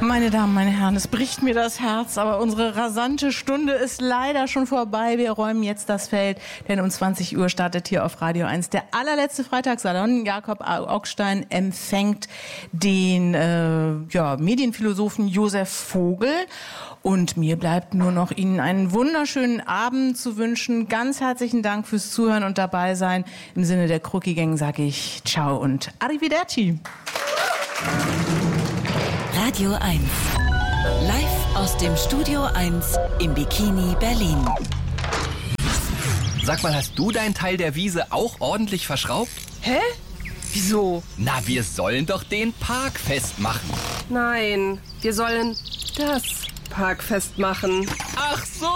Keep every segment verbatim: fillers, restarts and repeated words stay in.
Meine Damen, meine Herren, es bricht mir das Herz, aber unsere rasante Stunde ist leider schon vorbei. Wir räumen jetzt das Feld, denn um zwanzig Uhr startet hier auf Radio eins der allerletzte Freitagssalon. Jakob Augstein empfängt den äh, ja, Medienphilosophen Josef Vogel. Und mir bleibt nur noch Ihnen einen wunderschönen Abend zu wünschen. Ganz herzlichen Dank fürs Zuhören und dabei sein. Im Sinne der Krucki-Gang sage ich Ciao und Arrivederci. Radio eins. Live aus dem Studio eins im Bikini Berlin. Sag mal, hast du deinen Teil der Wiese auch ordentlich verschraubt? Hä? Wieso? Na, wir sollen doch den Park festmachen. Nein, wir sollen das Park festmachen. Ach so!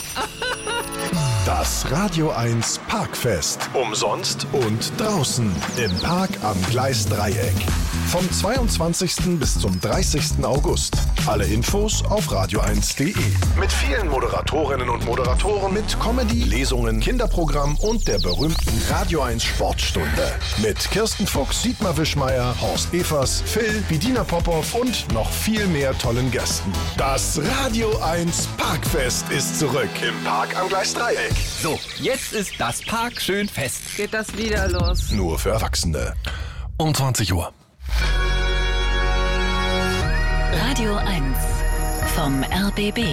Das Radio eins Parkfest. Umsonst und draußen im Park am Gleisdreieck. Vom zweiundzwanzigsten bis zum dreißigsten August. Alle Infos auf radio eins punkt de. Mit vielen Moderatorinnen und Moderatoren, mit Comedy, Lesungen, Kinderprogramm und der berühmten Radio eins Sportstunde. Mit Kirsten Fuchs, Dietmar Wischmeier, Horst Evers, Phil, Bedina Popov und noch viel mehr tollen Gästen. Das Radio eins Parkfest ist zurück im Park am Gleisdreieck. So, jetzt ist das Park schön fest. Geht das wieder los? Nur für Erwachsene. Um zwanzig Uhr. Radio eins vom R B B.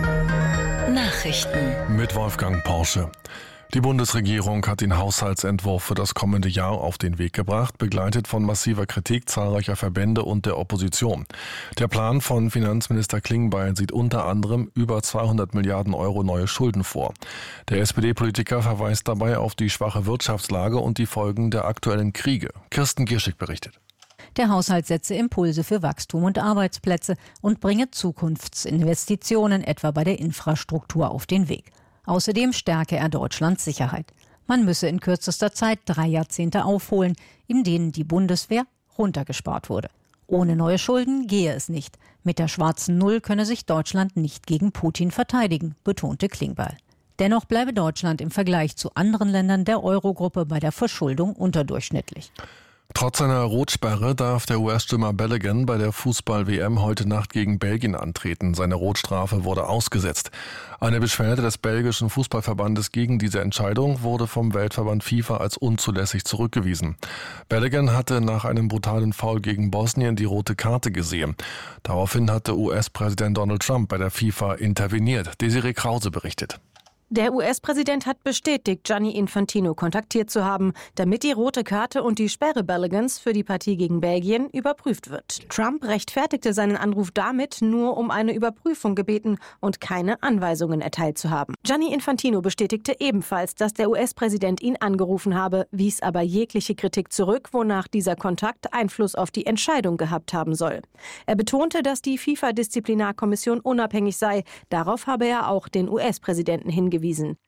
Nachrichten. Mit Wolfgang Porsche. Die Bundesregierung hat den Haushaltsentwurf für das kommende Jahr auf den Weg gebracht, begleitet von massiver Kritik zahlreicher Verbände und der Opposition. Der Plan von Finanzminister Klingbeil sieht unter anderem über zweihundert Milliarden Euro neue Schulden vor. Der S P D-Politiker verweist dabei auf die schwache Wirtschaftslage und die Folgen der aktuellen Kriege. Kirsten Gierschig berichtet. Der Haushalt setze Impulse für Wachstum und Arbeitsplätze und bringe Zukunftsinvestitionen etwa bei der Infrastruktur auf den Weg. Außerdem stärke er Deutschlands Sicherheit. Man müsse in kürzester Zeit drei Jahrzehnte aufholen, in denen die Bundeswehr runtergespart wurde. Ohne neue Schulden gehe es nicht. Mit der schwarzen Null könne sich Deutschland nicht gegen Putin verteidigen, betonte Klingbeil. Dennoch bleibe Deutschland im Vergleich zu anderen Ländern der Eurogruppe bei der Verschuldung unterdurchschnittlich. Trotz seiner Rotsperre darf der U S-Stürmer Balogun bei der Fußball-W M heute Nacht gegen Belgien antreten. Seine Rotstrafe wurde ausgesetzt. Eine Beschwerde des belgischen Fußballverbandes gegen diese Entscheidung wurde vom Weltverband FIFA als unzulässig zurückgewiesen. Balogun hatte nach einem brutalen Foul gegen Bosnien die rote Karte gesehen. Daraufhin hatte U S-Präsident Donald Trump bei der FIFA interveniert. Desiree Krause berichtet. Der U S-Präsident hat bestätigt, Gianni Infantino kontaktiert zu haben, damit die rote Karte und die Sperre Baloguns für die Partie gegen Belgien überprüft wird. Trump rechtfertigte seinen Anruf damit, nur um eine Überprüfung gebeten und keine Anweisungen erteilt zu haben. Gianni Infantino bestätigte ebenfalls, dass der U S-Präsident ihn angerufen habe, wies aber jegliche Kritik zurück, wonach dieser Kontakt Einfluss auf die Entscheidung gehabt haben soll. Er betonte, dass die FIFA-Disziplinarkommission unabhängig sei. Darauf habe er auch den U S-Präsidenten hingewiesen.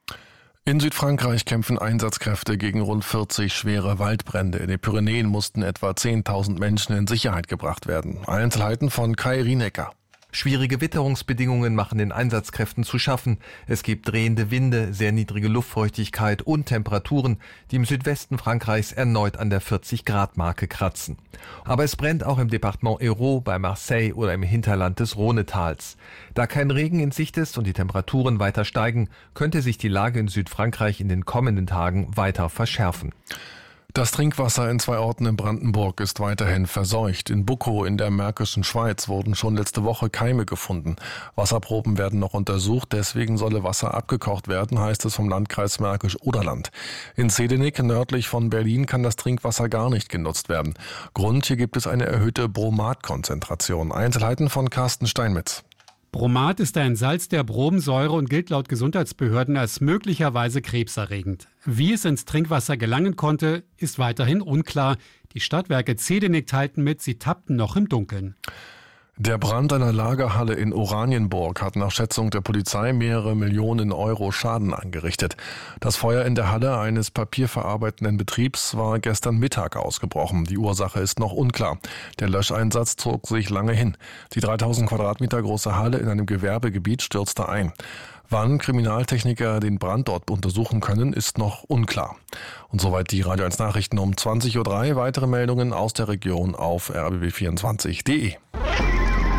In Südfrankreich kämpfen Einsatzkräfte gegen rund vierzig schwere Waldbrände. In den Pyrenäen mussten etwa zehntausend Menschen in Sicherheit gebracht werden. Einzelheiten von Kai Rienecker. Schwierige Witterungsbedingungen machen den Einsatzkräften zu schaffen. Es gibt drehende Winde, sehr niedrige Luftfeuchtigkeit und Temperaturen, die im Südwesten Frankreichs erneut an der vierzig-Grad-Marke kratzen. Aber es brennt auch im Departement Hérault, bei Marseille oder im Hinterland des Rhonetals. Da kein Regen in Sicht ist und die Temperaturen weiter steigen, könnte sich die Lage in Südfrankreich in den kommenden Tagen weiter verschärfen. Das Trinkwasser in zwei Orten in Brandenburg ist weiterhin verseucht. In Buckow in der Märkischen Schweiz wurden schon letzte Woche Keime gefunden. Wasserproben werden noch untersucht, deswegen solle Wasser abgekocht werden, heißt es vom Landkreis Märkisch-Oderland. In Zedenik, nördlich von Berlin, kann das Trinkwasser gar nicht genutzt werden. Grund, hier gibt es eine erhöhte Bromatkonzentration. Einzelheiten von Carsten Steinmetz. Bromat ist ein Salz der Bromsäure und gilt laut Gesundheitsbehörden als möglicherweise krebserregend. Wie es ins Trinkwasser gelangen konnte, ist weiterhin unklar. Die Stadtwerke Zedenik teilten mit, sie tappten noch im Dunkeln. Der Brand einer Lagerhalle in Oranienburg hat nach Schätzung der Polizei mehrere Millionen Euro Schaden angerichtet. Das Feuer in der Halle eines papierverarbeitenden Betriebs war gestern Mittag ausgebrochen. Die Ursache ist noch unklar. Der Löscheinsatz zog sich lange hin. Die dreitausend Quadratmeter große Halle in einem Gewerbegebiet stürzte ein. Wann Kriminaltechniker den Brand dort untersuchen können, ist noch unklar. Und soweit die Radio eins Nachrichten um zwanzig Uhr drei. Weitere Meldungen aus der Region auf r b b vierundzwanzig punkt de.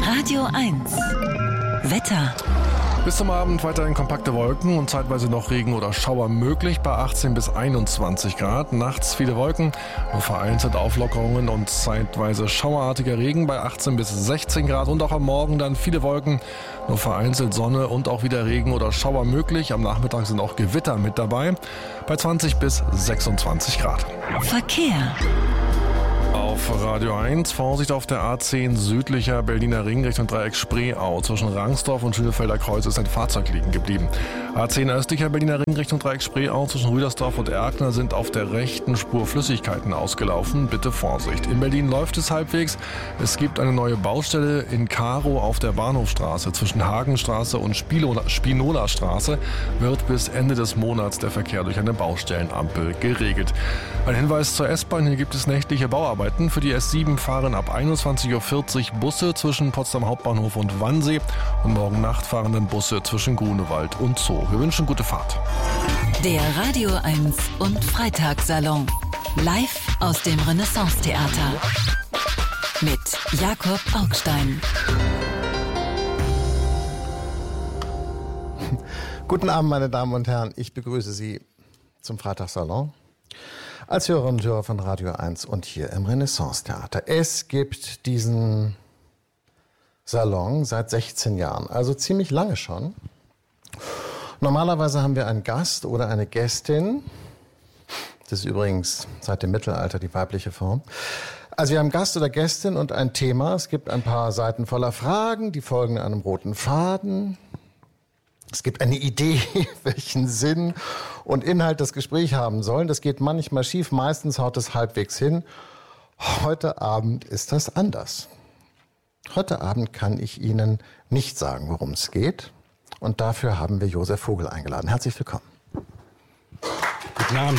Radio eins. Wetter. Bis zum Abend weiterhin kompakte Wolken und zeitweise noch Regen oder Schauer möglich bei achtzehn bis einundzwanzig Grad. Nachts viele Wolken, nur vereinzelt Auflockerungen und zeitweise schauerartiger Regen bei achtzehn bis sechzehn Grad. Und auch am Morgen dann viele Wolken, nur vereinzelt Sonne und auch wieder Regen oder Schauer möglich. Am Nachmittag sind auch Gewitter mit dabei bei zwanzig bis sechsundzwanzig Grad. Verkehr. Auf Radio eins, Vorsicht auf der A zehn südlicher Berliner Ring Richtung Dreieck Spreeau. Zwischen Rangsdorf und Schönefelder Kreuz ist ein Fahrzeug liegen geblieben. A zehn östlicher Berliner Ring Richtung Dreieck Spreeau. Zwischen Rüdersdorf und Erkner sind auf der rechten Spur Flüssigkeiten ausgelaufen. Bitte Vorsicht. In Berlin läuft es halbwegs. Es gibt eine neue Baustelle in Karow auf der Bahnhofstraße. Zwischen Hagenstraße und Spinola-Straße wird bis Ende des Monats der Verkehr durch eine Baustellenampel geregelt. Ein Hinweis zur S-Bahn. Hier gibt es nächtliche Bauarbeiten. Für die S sieben fahren ab einundzwanzig Uhr vierzig Busse zwischen Potsdam Hauptbahnhof und Wannsee und morgen Nacht fahren dann Busse zwischen Grunewald und Zoo. Wir wünschen gute Fahrt. Der Radio eins und Freitagssalon. Live aus dem Renaissance-Theater. Mit Jakob Augstein. Guten Abend, meine Damen und Herren. Ich begrüße Sie zum Freitagssalon. Als Hörerinnen und Hörer von Radio eins und hier im Renaissance-Theater. Es gibt diesen Salon seit sechzehn Jahren, also ziemlich lange schon. Normalerweise haben wir einen Gast oder eine Gästin. Das ist übrigens seit dem Mittelalter die weibliche Form. Also wir haben Gast oder Gästin und ein Thema. Es gibt ein paar Seiten voller Fragen, die folgen einem roten Faden. Es gibt eine Idee, welchen Sinn und Inhalt das Gespräch haben sollen. Das geht manchmal schief, meistens haut es halbwegs hin. Heute Abend ist das anders. Heute Abend kann ich Ihnen nicht sagen, worum es geht. Und dafür haben wir Josef Vogel eingeladen. Herzlich willkommen. Guten Abend.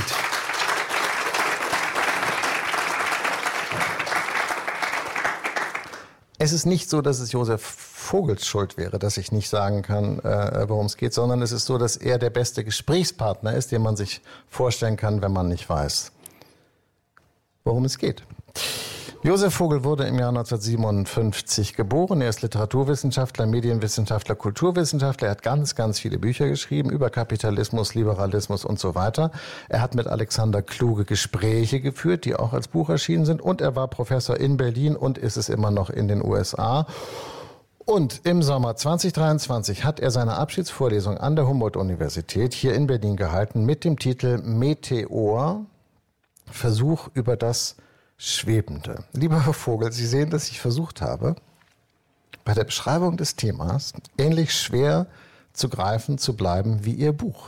Es ist nicht so, dass es Josef Vogels Schuld wäre, dass ich nicht sagen kann, äh, worum es geht, sondern es ist so, dass er der beste Gesprächspartner ist, den man sich vorstellen kann, wenn man nicht weiß, worum es geht. Josef Vogel wurde im Jahr neunzehnhundertsiebenundfünfzig geboren. Er ist Literaturwissenschaftler, Medienwissenschaftler, Kulturwissenschaftler. Er hat ganz, ganz viele Bücher geschrieben über Kapitalismus, Liberalismus und so weiter. Er hat mit Alexander Kluge Gespräche geführt, die auch als Buch erschienen sind. Und er war Professor in Berlin und ist es immer noch in den U S A. Und im Sommer zweitausenddreiundzwanzig hat er seine Abschiedsvorlesung an der Humboldt-Universität hier in Berlin gehalten mit dem Titel Meteor, Versuch über das Schwebende. Lieber Herr Vogel, Sie sehen, dass ich versucht habe, bei der Beschreibung des Themas ähnlich schwer zu greifen zu bleiben wie Ihr Buch.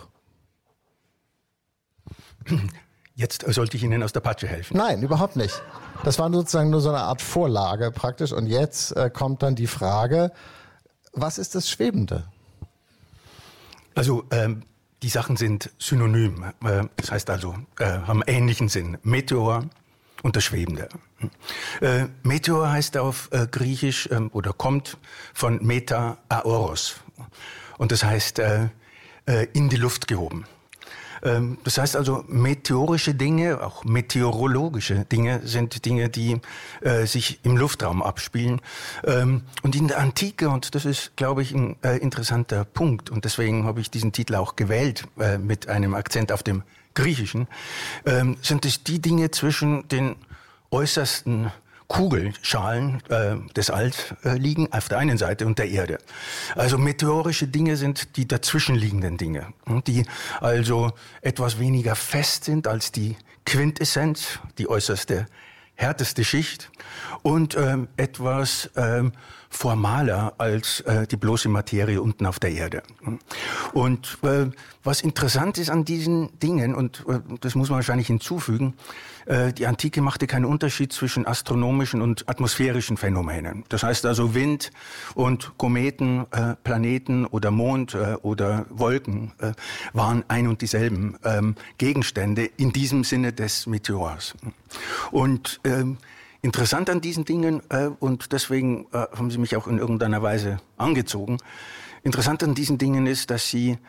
Jetzt sollte ich Ihnen aus der Patsche helfen. Nein, überhaupt nicht. Das war sozusagen nur so eine Art Vorlage praktisch. Und jetzt äh, kommt dann die Frage, was ist das Schwebende? Also ähm, die Sachen sind synonym. Äh, das heißt also, äh, haben ähnlichen Sinn. Meteor und das Schwebende. Äh, Meteor heißt auf äh, Griechisch äh, oder kommt von Meta Aoros. Und das heißt äh, äh, in die Luft gehoben. Ähm, das heißt also, meteorische Dinge, auch meteorologische Dinge, sind Dinge, die äh, sich im Luftraum abspielen. Ähm, und in der Antike, und das ist, glaube ich, ein äh, interessanter Punkt, und deswegen habe ich diesen Titel auch gewählt, äh, mit einem Akzent auf dem Griechischen, ähm, sind es die Dinge zwischen den äußersten Kugelschalen äh, des Alls äh, liegen auf der einen Seite und der Erde. Also meteorische Dinge sind die dazwischenliegenden Dinge, die also etwas weniger fest sind als die Quintessenz, die äußerste, härteste Schicht, und ähm, etwas ähm, formaler als äh, die bloße Materie unten auf der Erde. Und äh, was interessant ist an diesen Dingen, und äh, das muss man wahrscheinlich hinzufügen, äh, die Antike machte keinen Unterschied zwischen astronomischen und atmosphärischen Phänomenen. Das heißt also Wind und Kometen, äh, Planeten oder Mond äh, oder Wolken äh, waren ein und dieselben äh, Gegenstände in diesem Sinne des Meteors. Und äh, interessant an diesen Dingen, äh, und deswegen äh, haben sie mich auch in irgendeiner Weise angezogen, interessant an diesen Dingen ist, dass sie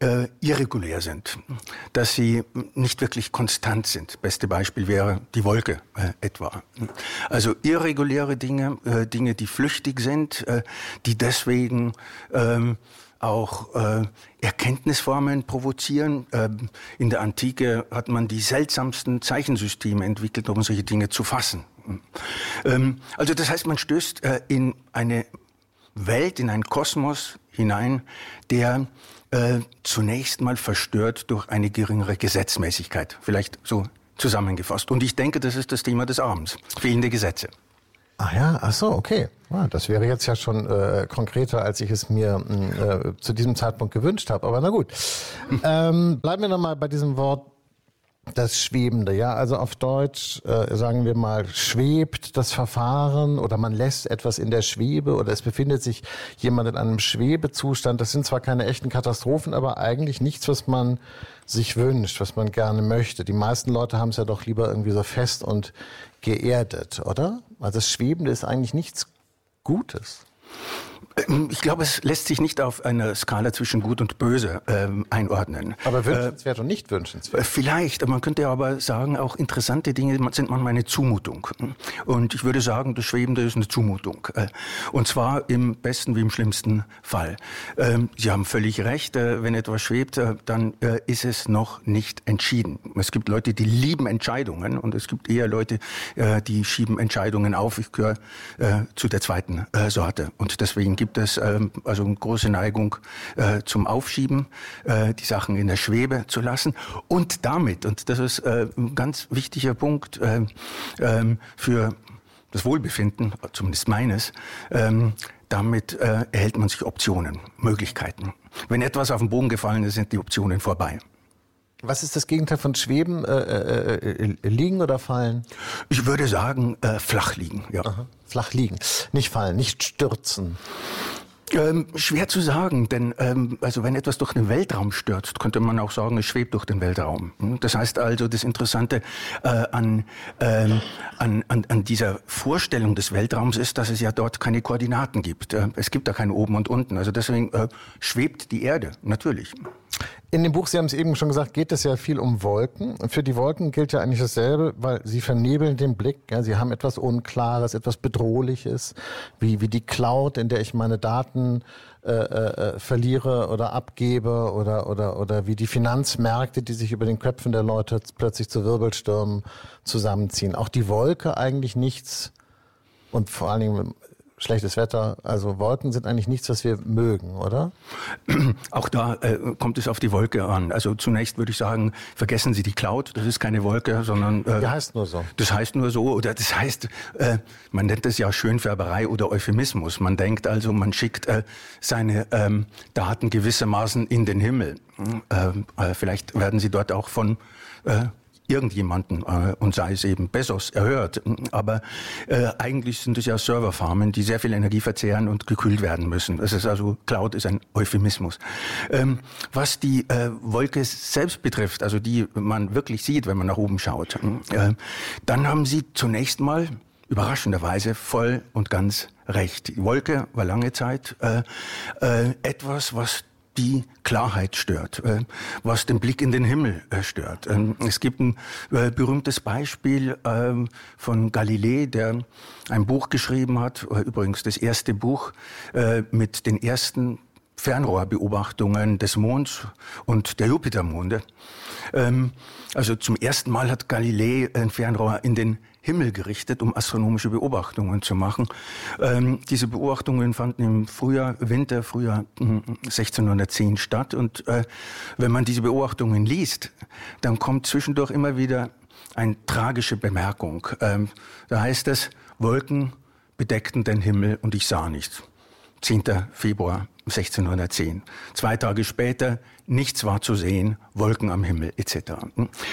äh, irregulär sind, dass sie nicht wirklich konstant sind. Beste Beispiel wäre die Wolke äh, etwa. Also irreguläre Dinge, äh, Dinge, die flüchtig sind, äh, die deswegen ähm, auch äh, Erkenntnisformen provozieren. Ähm, in der Antike hat man die seltsamsten Zeichensysteme entwickelt, um solche Dinge zu fassen. Ähm, also das heißt, man stößt äh, in eine Welt, in einen Kosmos hinein, der äh, zunächst mal verstört durch eine geringere Gesetzmäßigkeit. Vielleicht so zusammengefasst. Und ich denke, das ist das Thema des Abends. Fehlende Gesetze. Ah ja, ach so, okay. Ah, das wäre jetzt ja schon äh, konkreter, als ich es mir äh, zu diesem Zeitpunkt gewünscht habe. Aber na gut. ähm, bleiben wir nochmal bei diesem Wort, das Schwebende. Ja, also auf Deutsch äh, sagen wir mal, schwebt das Verfahren oder man lässt etwas in der Schwebe oder es befindet sich jemand in einem Schwebezustand. Das sind zwar keine echten Katastrophen, aber eigentlich nichts, was man sich wünscht, was man gerne möchte. Die meisten Leute haben es ja doch lieber irgendwie so fest und geerdet, oder? Also das Schwebende ist eigentlich nichts Gutes. Ich glaube, es lässt sich nicht auf einer Skala zwischen Gut und Böse ähm, einordnen. Aber wünschenswert äh, und nicht wünschenswert? Vielleicht. Man könnte aber sagen, auch interessante Dinge sind manchmal eine Zumutung. Und ich würde sagen, das Schwebende ist eine Zumutung. Und zwar im besten wie im schlimmsten Fall. Ähm, Sie haben völlig recht. Äh, wenn etwas schwebt, äh, dann äh, ist es noch nicht entschieden. Es gibt Leute, die lieben Entscheidungen. Und es gibt eher Leute, äh, die schieben Entscheidungen auf. Ich gehöre äh, zu der zweiten äh, Sorte. Und deswegen gibt es ähm, also eine große Neigung äh, zum Aufschieben, äh, die Sachen in der Schwebe zu lassen und damit, und das ist äh, ein ganz wichtiger Punkt äh, äh, für das Wohlbefinden, zumindest meines, äh, damit äh, erhält man sich Optionen, Möglichkeiten. Wenn etwas auf den Boden gefallen ist, sind die Optionen vorbei. Was ist das Gegenteil von Schweben? Äh, äh, äh, liegen oder fallen? Ich würde sagen, äh, flach liegen. Ja. Aha. Flach liegen. Nicht fallen, nicht stürzen. Ähm, schwer zu sagen, denn ähm, also wenn etwas durch den Weltraum stürzt, könnte man auch sagen, es schwebt durch den Weltraum. Das heißt also, das Interessante äh, an, ähm, an, an, an dieser Vorstellung des Weltraums ist, dass es ja dort keine Koordinaten gibt. Äh, es gibt da kein Oben und Unten. Also deswegen äh, schwebt die Erde, natürlich. In dem Buch, Sie haben es eben schon gesagt, geht es ja viel um Wolken. Und für die Wolken gilt ja eigentlich dasselbe, weil sie vernebeln den Blick. Ja, sie haben etwas Unklares, etwas Bedrohliches, wie, wie die Cloud, in der ich meine Daten äh, äh, verliere oder abgebe, oder, oder, oder wie die Finanzmärkte, die sich über den Köpfen der Leute plötzlich zu Wirbelstürmen zusammenziehen. Auch die Wolke eigentlich nichts, und vor allen Dingen schlechtes Wetter, also Wolken sind eigentlich nichts, was wir mögen, oder? Auch da äh, kommt es auf die Wolke an. Also zunächst würde ich sagen, vergessen Sie die Cloud, das ist keine Wolke, sondern... Äh, die heißt nur so. Das heißt nur so, oder das heißt, äh, man nennt das ja Schönfärberei oder Euphemismus. Man denkt also, man schickt äh, seine ähm, Daten gewissermaßen in den Himmel. Äh, äh, vielleicht werden sie dort auch von... Äh, irgendjemanden, äh, und sei es eben Bezos, erhört. Aber äh, eigentlich sind es ja Serverfarmen, die sehr viel Energie verzehren und gekühlt werden müssen. Das ist also, Cloud ist ein Euphemismus. Ähm, was die äh, Wolke selbst betrifft, also die man wirklich sieht, wenn man nach oben schaut, äh, dann haben Sie zunächst mal überraschenderweise voll und ganz recht. Die Wolke war lange Zeit äh, äh, etwas, was die Klarheit stört, äh, was den Blick in den Himmel äh, stört. Ähm, es gibt ein äh, berühmtes Beispiel äh, von Galilei, der ein Buch geschrieben hat, äh, übrigens das erste Buch äh, mit den ersten Fernrohrbeobachtungen des Monds und der Jupitermonde. Ähm, also zum ersten Mal hat Galilei ein Fernrohr in den Himmel gerichtet, um astronomische Beobachtungen zu machen. Ähm, diese Beobachtungen fanden im Frühjahr, Winter, Frühjahr sechzehnhundertzehn statt. Und äh, wenn man diese Beobachtungen liest, dann kommt zwischendurch immer wieder eine tragische Bemerkung. Ähm, da heißt es, Wolken bedeckten den Himmel und ich sah nichts. zehnter Februar sechzehnhundertzehn. Zwei Tage später, nichts war zu sehen, Wolken am Himmel et cetera.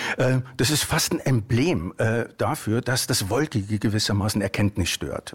Das ist fast ein Emblem dafür, dass das Wolkige gewissermaßen Erkenntnis stört.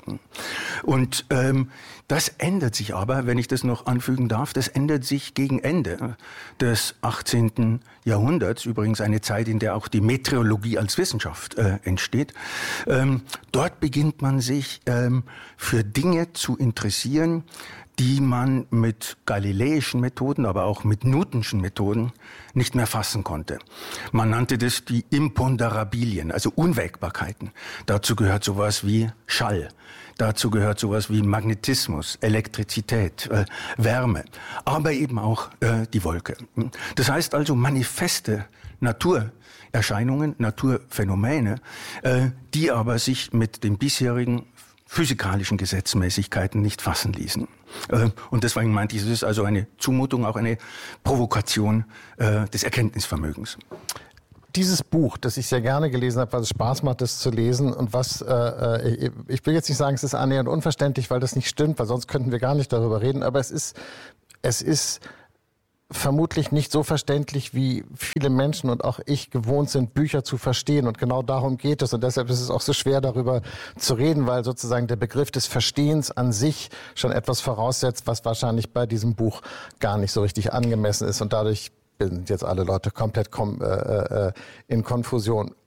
Und das ändert sich aber, wenn ich das noch anfügen darf, das ändert sich gegen Ende des achtzehnten Jahrhunderts, übrigens eine Zeit, in der auch die Meteorologie als Wissenschaft entsteht. Dort beginnt man sich für Dinge zu interessieren, die man mit galileischen Methoden, aber auch mit Newtonschen Methoden nicht mehr fassen konnte. Man nannte das die Imponderabilien, also Unwägbarkeiten. Dazu gehört sowas wie Schall. Dazu gehört sowas wie Magnetismus, Elektrizität, äh, Wärme, aber eben auch äh, die Wolke. Das heißt also manifeste Naturerscheinungen, Naturphänomene, äh, die aber sich mit den bisherigen physikalischen Gesetzmäßigkeiten nicht fassen ließen. Äh, und deswegen meinte ich, es ist also eine Zumutung, auch eine Provokation äh, des Erkenntnisvermögens. Dieses Buch, das ich sehr gerne gelesen habe, weil es Spaß macht, das zu lesen und was, äh, ich will jetzt nicht sagen, es ist annähernd unverständlich, weil das nicht stimmt, weil sonst könnten wir gar nicht darüber reden, aber es ist, es ist vermutlich nicht so verständlich, wie viele Menschen und auch ich gewohnt sind, Bücher zu verstehen. Und genau darum geht es. Und deshalb ist es auch so schwer, darüber zu reden, weil sozusagen der Begriff des Verstehens an sich schon etwas voraussetzt, was wahrscheinlich bei diesem Buch gar nicht so richtig angemessen ist. Und dadurch sind jetzt alle Leute komplett kom- äh, äh, in Konfusion.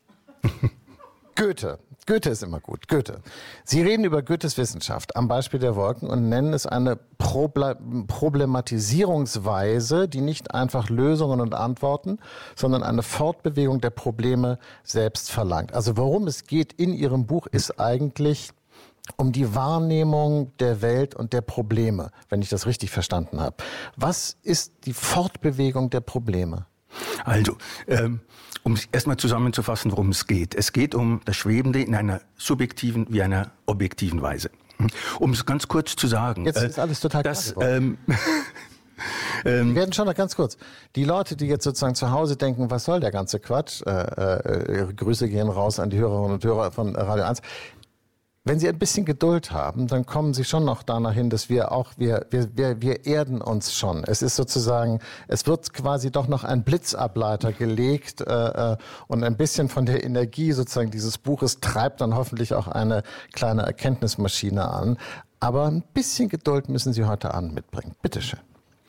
Goethe. Goethe ist immer gut. Goethe. Sie reden über Goethes Wissenschaft am Beispiel der Wolken und nennen es eine Proble- Problematisierungsweise, die nicht einfach Lösungen und Antworten, sondern eine Fortbewegung der Probleme selbst verlangt. Also worum es geht in Ihrem Buch ist eigentlich um die Wahrnehmung der Welt und der Probleme, wenn ich das richtig verstanden habe. Was ist die Fortbewegung der Probleme? Also, ähm, um es erstmal zusammenzufassen, worum es geht. Es geht um das Schwebende in einer subjektiven wie einer objektiven Weise. Um es ganz kurz zu sagen. Jetzt ist alles total das, klar ähm, Wir werden schon noch ganz kurz. Die Leute, die jetzt sozusagen zu Hause denken, was soll der ganze Quatsch? Äh, äh, Grüße gehen raus an die Hörerinnen und Hörer von Radio eins. Wenn Sie ein bisschen Geduld haben, dann kommen Sie schon noch danach hin, dass wir auch, wir, wir, wir, wir erden uns schon. Es ist sozusagen, es wird quasi doch noch ein Blitzableiter gelegt äh, und ein bisschen von der Energie sozusagen dieses Buches treibt dann hoffentlich auch eine kleine Erkenntnismaschine an. Aber ein bisschen Geduld müssen Sie heute Abend mitbringen. Bitte schön.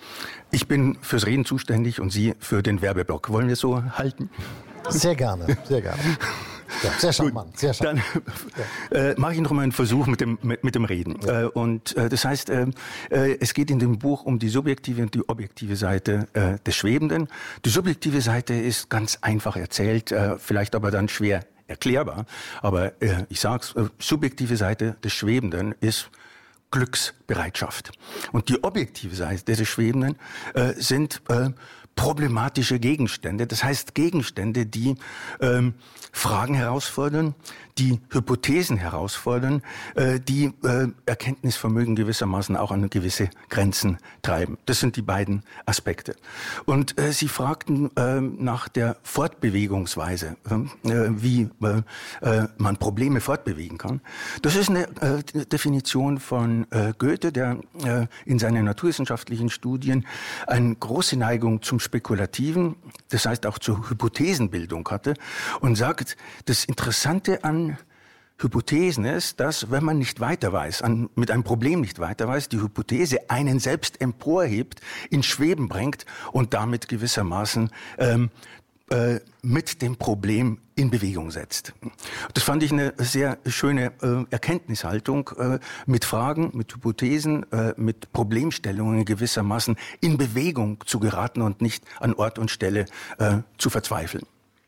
Ich bin fürs Reden zuständig und Sie für den Werbeblock. Wollen wir es so halten? Sehr gerne, sehr gerne. Ja, sehr charmant, sehr charmant. Dann äh, mache ich noch mal einen Versuch mit dem, mit, mit dem Reden. Ja. Äh, und äh, das heißt, äh, äh, es geht in dem Buch um die subjektive und die objektive Seite äh, des Schwebenden. Die subjektive Seite ist ganz einfach erzählt, äh, vielleicht aber dann schwer erklärbar. Aber äh, ich sag's, äh, subjektive Seite des Schwebenden ist Glücksbereitschaft. Und die objektive Seite des Schwebenden äh, sind äh, problematische Gegenstände. Das heißt Gegenstände, die ähm, Fragen herausfordern, die Hypothesen herausfordern, äh, die äh, Erkenntnisvermögen gewissermaßen auch an gewisse Grenzen treiben. Das sind die beiden Aspekte. Und äh, Sie fragten äh, nach der Fortbewegungsweise, äh, wie äh, man Probleme fortbewegen kann. Das ist eine äh, Definition von äh, Goethe, der äh, in seinen naturwissenschaftlichen Studien eine große Neigung zum Spekulativen, das heißt auch zur Hypothesenbildung hatte und sagt, das Interessante an Hypothesen ist, dass, wenn man nicht weiter weiß, an, mit einem Problem nicht weiter weiß, die Hypothese einen selbst emporhebt, ins Schweben bringt und damit gewissermaßen ähm, äh, mit dem Problem in Bewegung setzt. Das fand ich eine sehr schöne äh, Erkenntnishaltung, äh, mit Fragen, mit Hypothesen, äh, mit Problemstellungen gewissermaßen in Bewegung zu geraten und nicht an Ort und Stelle äh, zu verzweifeln.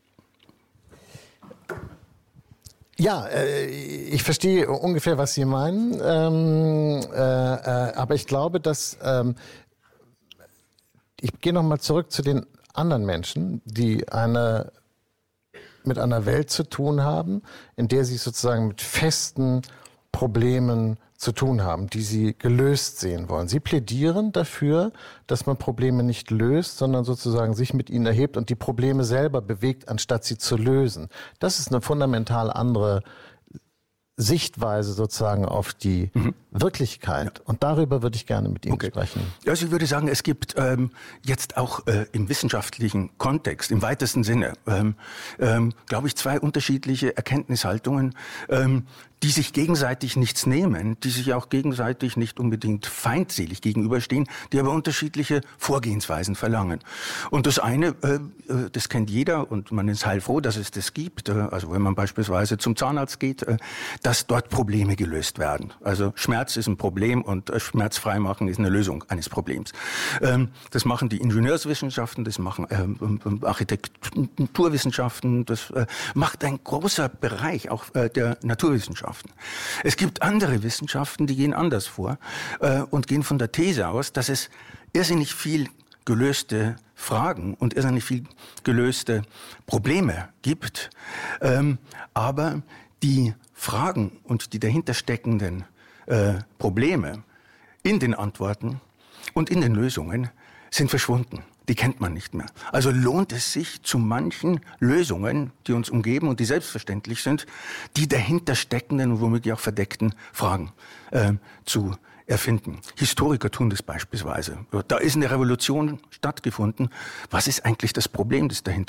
Ja, äh, ich verstehe ungefähr, was Sie meinen, ähm, äh, äh, aber ich glaube, dass ähm, ich gehe noch mal zurück zu den anderen Menschen, die eine mit einer Welt zu tun haben, in der sie sozusagen mit festen Problemen zu tun haben, die sie gelöst sehen wollen. Sie plädieren dafür, dass man Probleme nicht löst, sondern sozusagen sich mit ihnen erhebt und die Probleme selber bewegt, anstatt sie zu lösen. Das ist eine fundamental andere Sichtweise sozusagen auf die mhm. Wirklichkeit. Ja. Und darüber würde ich gerne mit Ihnen okay. sprechen. Also ich würde sagen, es gibt ähm, jetzt auch äh, im wissenschaftlichen Kontext, im weitesten Sinne, ähm, ähm, glaube ich, zwei unterschiedliche Erkenntnishaltungen, ähm, die sich gegenseitig nichts nehmen, die sich auch gegenseitig nicht unbedingt feindselig gegenüberstehen, die aber unterschiedliche Vorgehensweisen verlangen. Und das eine, äh, das kennt jeder und man ist heilfroh, dass es das gibt. Äh, also wenn man beispielsweise zum Zahnarzt geht, äh, dass dort Probleme gelöst werden. Also Schmerz ist ein Problem und äh, schmerzfrei machen ist eine Lösung eines Problems. Ähm, das machen die Ingenieurswissenschaften, das machen äh, Architekturwissenschaften, das äh, macht ein großer Bereich auch äh, der Naturwissenschaften. Es gibt andere Wissenschaften, die gehen anders vor äh, und gehen von der These aus, dass es irrsinnig viel gelöste Fragen und irrsinnig viel gelöste Probleme gibt, ähm, aber die Fragen und die dahinter steckenden äh, Probleme in den Antworten und in den Lösungen sind verschwunden. Die kennt man nicht mehr. Also lohnt es sich, zu manchen Lösungen, die uns umgeben und die selbstverständlich sind, die dahinter steckenden und womöglich auch verdeckten Fragen äh, zu erfinden. Historiker tun das beispielsweise. Da ist eine Revolution stattgefunden. Was ist eigentlich das Problem, das dahinter